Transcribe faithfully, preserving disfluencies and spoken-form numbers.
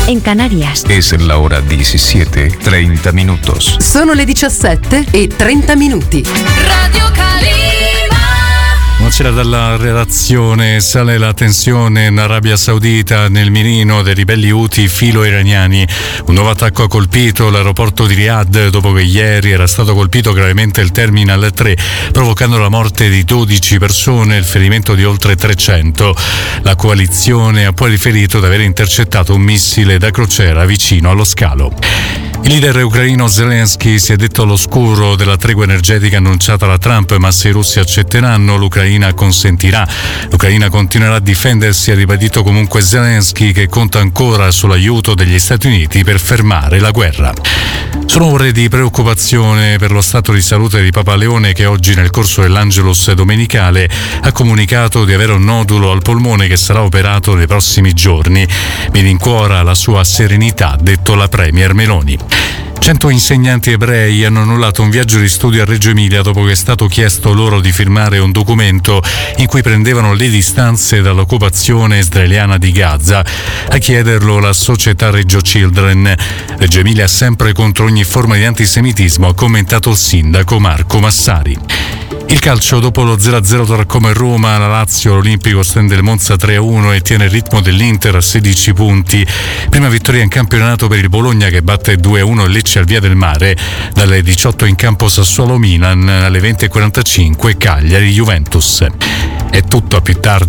en Canarias. Es la hora diecisiete, treinta minutos. Sono le diciassette e trenta minuti. Radio Calima. Buonasera dalla redazione. Sale la tensione in Arabia Saudita nel mirino dei ribelli Houthi filo-iraniani. Un nuovo attacco ha colpito l'aeroporto di Riyadh dopo che ieri era stato colpito gravemente il Terminal tre, provocando la morte di dodici persone e il ferimento di oltre trecento. La coalizione ha poi riferito di aver intercettato un missile da crociera vicino allo scalo. Il leader ucraino Zelensky si è detto all'oscuro della tregua energetica annunciata da Trump, ma se i russi accetteranno l'Ucraina consentirà. L'Ucraina continuerà a difendersi, ha ribadito comunque Zelensky, che conta ancora sull'aiuto degli Stati Uniti per fermare la guerra. Sono ore di preoccupazione per lo stato di salute di Papa Leone, che oggi nel corso dell'Angelus domenicale ha comunicato di avere un nodulo al polmone che sarà operato nei prossimi giorni. Mi rincuora la sua serenità, ha detto la Premier Meloni. Cento insegnanti ebrei hanno annullato un viaggio di studio a Reggio Emilia dopo che è stato chiesto loro di firmare un documento in cui prendevano le distanze dall'occupazione israeliana di Gaza. A chiederlo la società Reggio Children. Reggio Emilia è sempre contro ogni forma di antisemitismo, ha commentato il sindaco Marco Massari. Il calcio: dopo lo zero a zero tra Como e Roma, la Lazio l'Olimpico stende il Monza tre a uno e tiene il ritmo dell'Inter a sedici punti. Prima vittoria in campionato per il Bologna, che batte due a uno il Lecce al Via del Mare. Dalle diciotto in campo Sassuolo Milan, alle venti e quarantacinque Cagliari Juventus. È tutto, a più tardi.